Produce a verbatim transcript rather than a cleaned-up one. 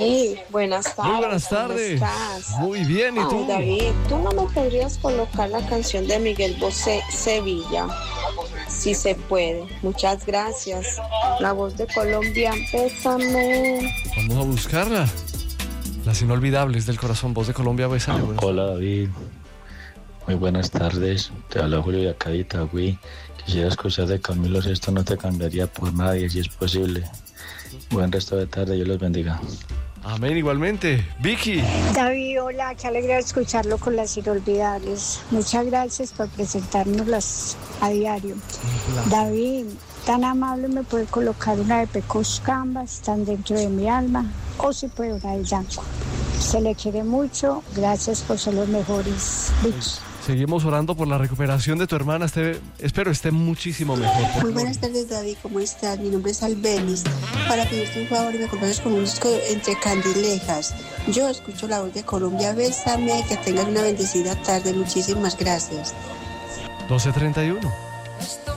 Sí, buenas tardes. Muy buenas tardes. ¿Cómo estás? Muy bien, ¿y Ay, tú? David, ¿tú no me podrías colocar la canción de Miguel Bosé, Sevilla? Si se puede. Muchas gracias. La voz de Colombia, bésame. Vamos a buscarla. Las inolvidables del corazón, voz de Colombia, bésame. Buenas Hola David, muy buenas tardes. Te habla Julio de acá de Itagüí. Quisiera escuchar de Camilo Sesto, no te cambiaría por nadie si es posible. Buen resto de tarde, Dios los bendiga. Amén, igualmente. Vicky. David, hola, qué alegría escucharlo con las inolvidables. Muchas gracias por presentárnoslas a diario. David, tan amable, me puede colocar una de Pecos Canvas, tan dentro de mi alma, o si puede una de Yanko. Se le quiere mucho, gracias por ser los mejores. Vicky. Seguimos orando por la recuperación de tu hermana. Esté, espero esté muchísimo mejor. Muy buenas tardes, David, ¿cómo estás? Mi nombre es Albenis. Para pedirte un favor y me acompañes con un disco entre candilejas. Yo escucho la voz de Colombia, bésame, que tengan una bendecida tarde. Muchísimas gracias. doce treinta y uno.